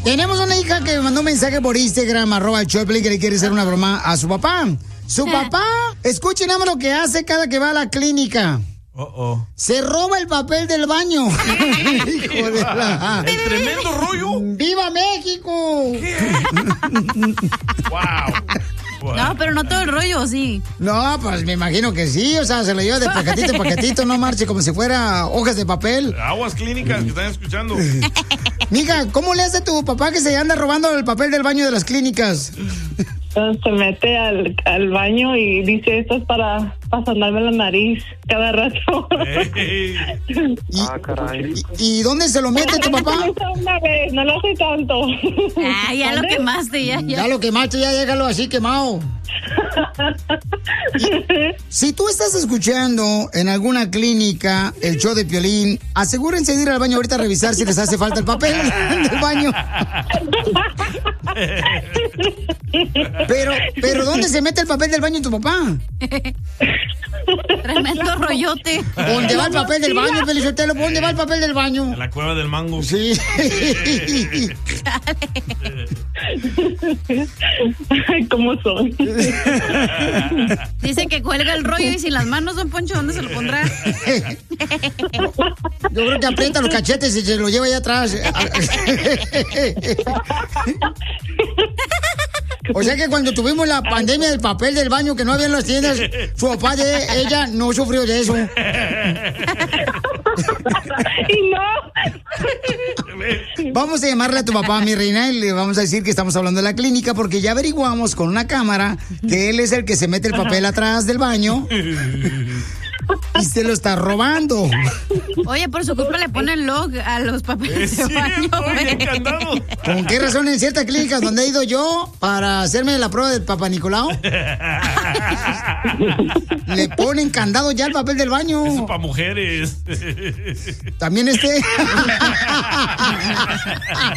Tenemos una hija que me mandó un mensaje por Instagram, @el_Choplin, que le quiere hacer una broma a su papá. Su papá, escuchen nada más lo que hace cada que va a la clínica. Se roba el papel del baño. Hijo de la... ¿El tremendo rollo? ¡Viva México! Wow. No, pero no todo el rollo, sí. No, pues me imagino que sí. O sea, se lo lleva de paquetito en paquetito, no marche como si fuera hojas de papel. Aguas clínicas que están escuchando. Mija, ¿cómo le hace tu papá que se anda robando el papel del baño de las clínicas? Se mete al baño y dice, esto es para sonarme la nariz cada rato. Caray. ¿Y dónde se lo mete tu papá? Una vez, no lo hace tanto. Ya lo quemaste, Ya lo quemaste, ya déjalo así quemado. Si tú estás escuchando en alguna clínica el show de Piolín, asegúrense de ir al baño ahorita a revisar si les hace falta el papel del baño. Pero ¿dónde se mete el papel del baño tu papá? Tremendo rollote. ¿Dónde va el papel del baño, Pelizotelo? ¿Dónde va el papel del baño? En la cueva del mango. Sí. Ay, ¿cómo son? Dice que cuelga el rollo y sin las manos, don Poncho, ¿dónde se lo pondrá? Yo creo que aprieta los cachetes y se lo lleva allá atrás. O sea que cuando tuvimos la pandemia del papel del baño que no había en las tiendas, su papá de ella no sufrió de eso. Y no. Vamos a llamarle a tu papá, mi reina, y le vamos a decir que estamos hablando de la clínica porque ya averiguamos con una cámara que él es el que se mete el papel atrás del baño y se lo está robando. Oye, por su culpa le ponen log a los papeles de baño. ¿Con qué razón en ciertas clínicas donde he ido yo para hacerme la prueba del Papá Nicolau? Le ponen candado ya al papel del baño. Eso es para mujeres. También